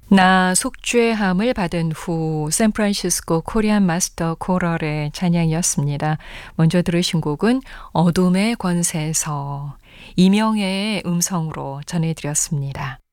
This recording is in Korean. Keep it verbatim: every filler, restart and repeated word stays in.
나 속죄함을 받은 후 샌프란시스코 코리안 마스터 코럴의 찬양이었습니다. 먼저 들으신 곡은 어둠의 권세에서 이명애의 음성으로 전해드렸습니다.